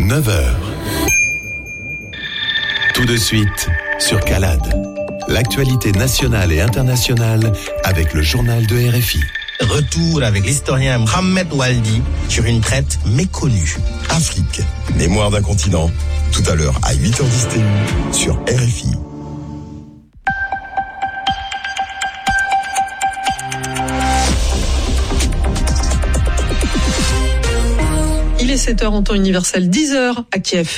9h. Tout de suite sur CALAD. L'actualité nationale et internationale avec le journal de RFI. Retour avec l'historien Mohamed Waldi sur une traite méconnue. Afrique, mémoire d'un continent. Tout à l'heure à 8h10 TU sur RFI. Il est 7h en temps universel, 10h à Kiev.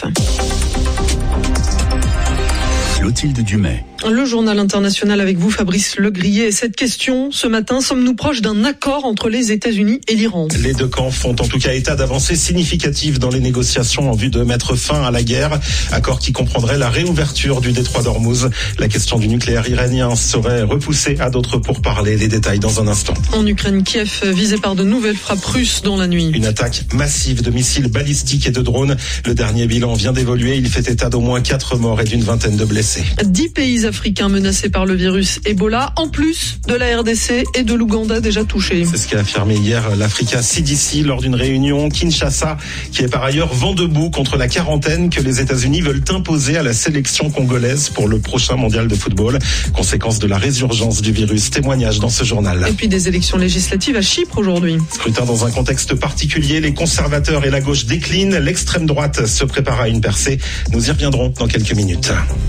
Clotilde Dumais. Le journal international avec vous, Fabrice Legrier. Et cette question, ce matin, sommes-nous proches d'un accord entre les États-Unis et l'Iran ? Les deux camps font en tout cas état d'avancées significatives dans les négociations en vue de mettre fin à la guerre. Accord qui comprendrait la réouverture du détroit d'Ormuz. La question du nucléaire iranien serait repoussée à d'autres pourparlers. Les détails dans un instant. En Ukraine, Kiev visé par de nouvelles frappes russes dans la nuit. Une attaque massive de missiles balistiques et de drones. Le dernier bilan vient d'évoluer. Il fait état d'au moins 4 morts et d'une vingtaine de blessés. 10 pays africains menacés par le virus Ebola, en plus de la RDC et de l'Ouganda déjà touchés. C'est ce qu'a affirmé hier l'Africa CDC lors d'une réunion. Kinshasa, qui est par ailleurs vent debout contre la quarantaine que les États-Unis veulent imposer à la sélection congolaise pour le prochain mondial de football. Conséquence de la résurgence du virus. Témoignage dans ce journal. Et puis des élections législatives à Chypre aujourd'hui. Scrutin dans un contexte particulier. Les conservateurs et la gauche déclinent. L'extrême droite se prépare à une percée. Nous y reviendrons dans quelques minutes.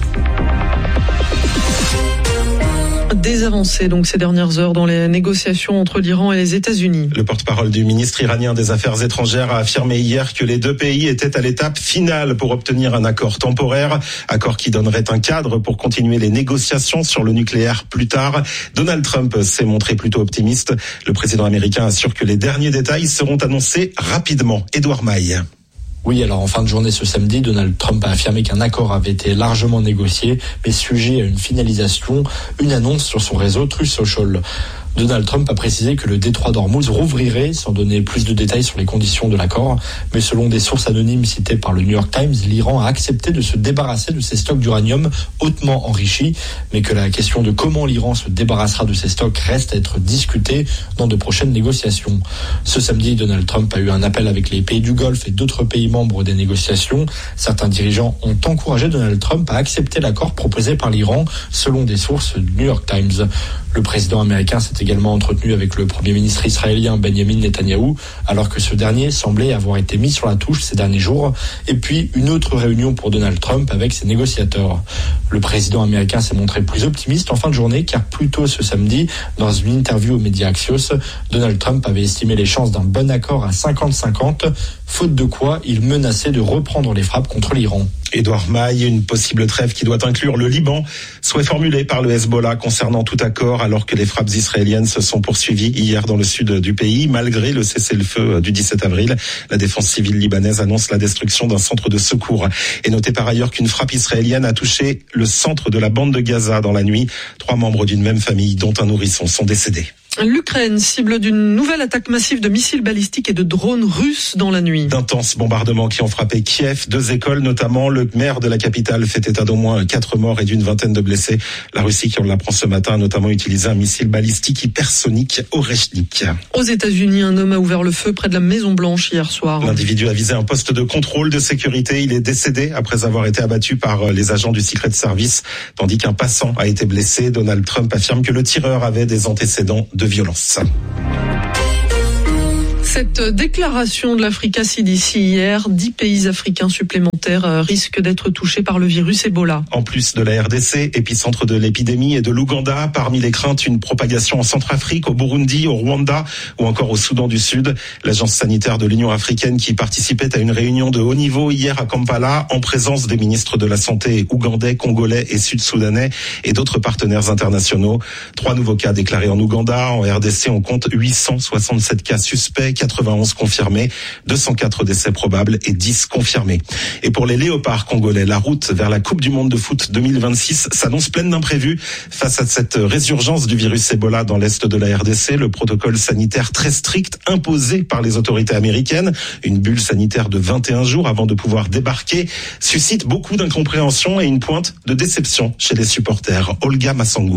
Des avancées donc ces dernières heures dans les négociations entre l'Iran et les États-Unis. Le porte-parole du ministre iranien des Affaires étrangères a affirmé hier que les deux pays étaient à l'étape finale pour obtenir un accord temporaire, accord qui donnerait un cadre pour continuer les négociations sur le nucléaire plus tard. Donald Trump s'est montré plutôt optimiste. Le président américain assure que les derniers détails seront annoncés rapidement. Édouard Maille. Oui, alors en fin de journée ce samedi, Donald Trump a affirmé qu'un accord avait été largement négocié, mais sujet à une finalisation, une annonce sur son réseau Truth Social. Donald Trump a précisé que le détroit d'Ormuz rouvrirait, sans donner plus de détails sur les conditions de l'accord. Mais selon des sources anonymes citées par le New York Times, l'Iran a accepté de se débarrasser de ses stocks d'uranium hautement enrichis, mais que la question de comment l'Iran se débarrassera de ses stocks reste à être discutée dans de prochaines négociations. Ce samedi, Donald Trump a eu un appel avec les pays du Golfe et d'autres pays membres des négociations. Certains dirigeants ont encouragé Donald Trump à accepter l'accord proposé par l'Iran, selon des sources du New York Times. Le président américain s'est également entretenu avec le premier ministre israélien Benjamin Netanyahou, alors que ce dernier semblait avoir été mis sur la touche ces derniers jours. Et puis, une autre réunion pour Donald Trump avec ses négociateurs. Le président américain s'est montré plus optimiste en fin de journée, car plus tôt ce samedi, dans une interview aux médias Axios, Donald Trump avait estimé les chances d'un bon accord à 50-50, faute de quoi il menaçait de reprendre les frappes contre l'Iran. Édouard Maille, une possible trêve qui doit inclure le Liban, souhait formulé par le Hezbollah concernant tout accord alors que les frappes israéliennes se sont poursuivies hier dans le sud du pays. Malgré le cessez-le-feu du 17 avril, la défense civile libanaise annonce la destruction d'un centre de secours. Et notez par ailleurs qu'une frappe israélienne a touché le centre de la bande de Gaza dans la nuit. 3 membres d'une même famille, dont un nourrisson, sont décédés. L'Ukraine, cible d'une nouvelle attaque massive de missiles balistiques et de drones russes dans la nuit. D'intenses bombardements qui ont frappé Kiev, 2 écoles notamment. Le maire de la capitale fait état d'au moins 4 morts et d'une vingtaine de blessés. La Russie, qui on l'apprend ce matin, a notamment utilisé un missile balistique hypersonique Oreshnik. Aux États-Unis, un homme a ouvert le feu près de la Maison-Blanche hier soir. L'individu a visé un poste de contrôle de sécurité. Il est décédé après avoir été abattu par les agents du Secret Service, tandis qu'un passant a été blessé. Donald Trump affirme que le tireur avait des antécédents de violence. Cette déclaration de l'Africa CDC hier, 10 pays africains supplémentaires risquent d'être touchés par le virus Ebola. En plus de la RDC, épicentre de l'épidémie, et de l'Ouganda, parmi les craintes, une propagation en Centrafrique, au Burundi, au Rwanda ou encore au Soudan du Sud. L'agence sanitaire de l'Union africaine qui participait à une réunion de haut niveau hier à Kampala, en présence des ministres de la Santé ougandais, congolais et sud-soudanais et d'autres partenaires internationaux. 3 nouveaux cas déclarés en Ouganda. En RDC, on compte 867 cas suspects, 91 confirmés, 204 décès probables et 10 confirmés. Et pour les léopards congolais, la route vers la Coupe du Monde de foot 2026 s'annonce pleine d'imprévus. Face à cette résurgence du virus Ebola dans l'est de la RDC, le protocole sanitaire très strict imposé par les autorités américaines, une bulle sanitaire de 21 jours avant de pouvoir débarquer, suscite beaucoup d'incompréhension et une pointe de déception chez les supporters. Olga Massangou.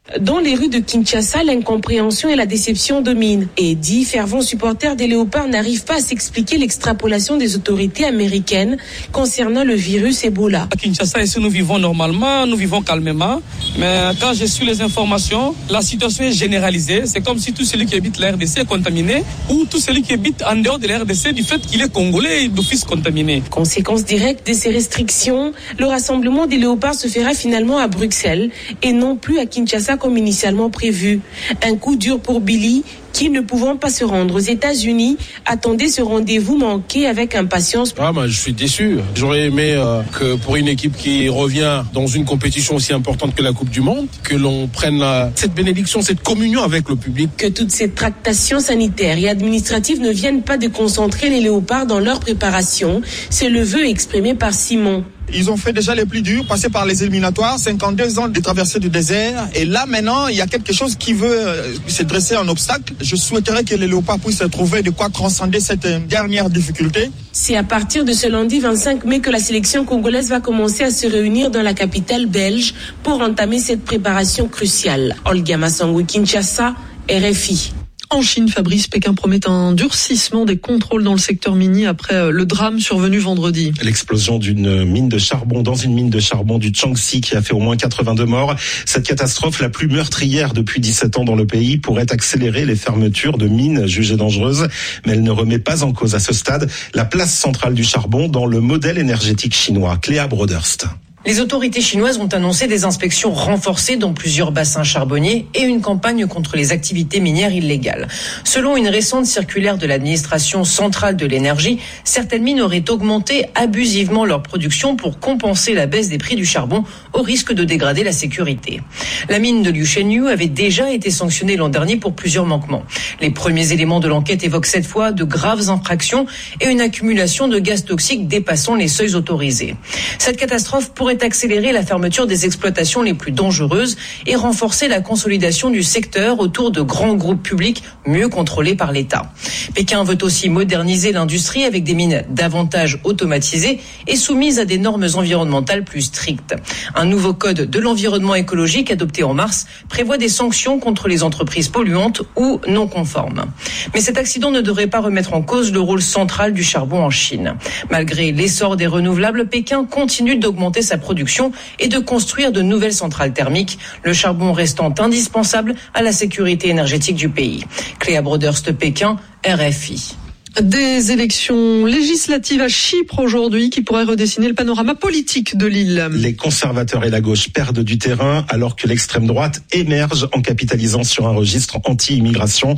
Dans les rues de Kinshasa, l'incompréhension et la déception dominent. Et 10 fervents supporters des Léopards n'arrivent pas à s'expliquer l'extrapolation des autorités américaines concernant le virus Ebola. À Kinshasa, ici, nous vivons normalement, nous vivons calmement. Mais quand j'ai su les informations, la situation est généralisée. C'est comme si tout celui qui habite la RDC est contaminé ou tout celui qui habite en dehors de la RDC du fait qu'il est congolais et d'office contaminé. Conséquence directe de ces restrictions, le rassemblement des Léopards se fera finalement à Bruxelles et non plus à Kinshasa comme initialement prévu. Un coup dur pour Billy, qui, ne pouvant pas se rendre aux États-Unis, attendait ce rendez-vous manqué avec impatience. Je suis déçu. J'aurais aimé que pour une équipe qui revient dans une compétition aussi importante que la Coupe du Monde, que l'on prenne cette bénédiction, cette communion avec le public. Que toutes ces tractations sanitaires et administratives ne viennent pas de concentrer les Léopards dans leur préparation, c'est le vœu exprimé par Simon. Ils ont fait déjà les plus durs, passé par les éliminatoires, 52 ans de traversée du désert. Et là, maintenant, il y a quelque chose qui veut se dresser en obstacle. Je souhaiterais que les Léopards puissent trouver de quoi transcender cette dernière difficulté. C'est à partir de ce lundi 25 mai que la sélection congolaise va commencer à se réunir dans la capitale belge pour entamer cette préparation cruciale. Olga Massangou, Kinshasa, RFI. En Chine, Fabrice, Pékin promet un durcissement des contrôles dans le secteur minier après le drame survenu vendredi. L'explosion d'une mine de charbon dans une mine de charbon du Jiangxi qui a fait au moins 82 morts. Cette catastrophe, la plus meurtrière depuis 17 ans dans le pays, pourrait accélérer les fermetures de mines jugées dangereuses. Mais elle ne remet pas en cause à ce stade la place centrale du charbon dans le modèle énergétique chinois. Cléa Broderst. Les autorités chinoises ont annoncé des inspections renforcées dans plusieurs bassins charbonniers et une campagne contre les activités minières illégales. Selon une récente circulaire de l'administration centrale de l'énergie, certaines mines auraient augmenté abusivement leur production pour compenser la baisse des prix du charbon au risque de dégrader la sécurité. La mine de Liu Shenyu avait déjà été sanctionnée l'an dernier pour plusieurs manquements. Les premiers éléments de l'enquête évoquent cette fois de graves infractions et une accumulation de gaz toxiques dépassant les seuils autorisés. Cette catastrophe pourrait accélérer la fermeture des exploitations les plus dangereuses et renforcer la consolidation du secteur autour de grands groupes publics mieux contrôlés par l'État. Pékin veut aussi moderniser l'industrie avec des mines davantage automatisées et soumises à des normes environnementales plus strictes. Un nouveau code de l'environnement écologique adopté en mars prévoit des sanctions contre les entreprises polluantes ou non conformes. Mais cet accident ne devrait pas remettre en cause le rôle central du charbon en Chine. Malgré l'essor des renouvelables, Pékin continue d'augmenter sa production et de construire de nouvelles centrales thermiques, le charbon restant indispensable à la sécurité énergétique du pays. Cléa Broderst, Pékin, RFI. Des élections législatives à Chypre aujourd'hui qui pourraient redessiner le panorama politique de l'île. Les conservateurs et la gauche perdent du terrain alors que l'extrême droite émerge en capitalisant sur un registre anti-immigration.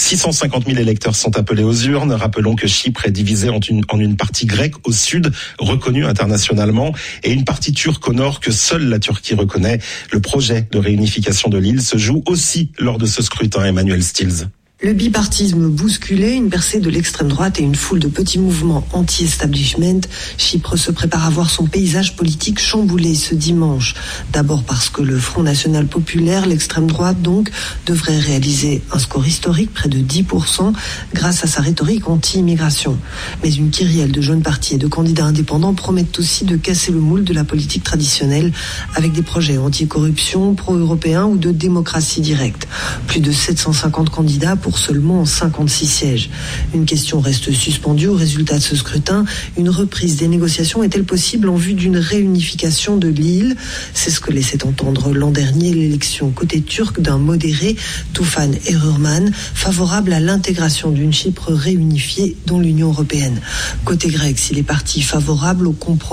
650 000 électeurs sont appelés aux urnes. Rappelons que Chypre est divisée en une partie grecque au sud, reconnue internationalement, et une partie turque au nord que seule la Turquie reconnaît. Le projet de réunification de l'île se joue aussi lors de ce scrutin. Emmanuel Stills. Le bipartisme bousculé, une percée de l'extrême droite et une foule de petits mouvements anti-establishment, Chypre se prépare à voir son paysage politique chamboulé ce dimanche. D'abord parce que le Front National Populaire, l'extrême droite donc, devrait réaliser un score historique, près de 10%, grâce à sa rhétorique anti-immigration. Mais une kyrielle de jeunes partis et de candidats indépendants promettent aussi de casser le moule de la politique traditionnelle avec des projets anti-corruption, pro-européens ou de démocratie directe. Plus de 750 candidats pour seulement 56 sièges. Une question reste suspendue au résultat de ce scrutin. Une reprise des négociations est-elle possible en vue d'une réunification de l'île ? C'est ce que laissait entendre l'an dernier l'élection côté turc d'un modéré, Tufan Erurman, favorable à l'intégration d'une Chypre réunifiée dans l'Union européenne. Côté grec, s'il est parti favorable au compromis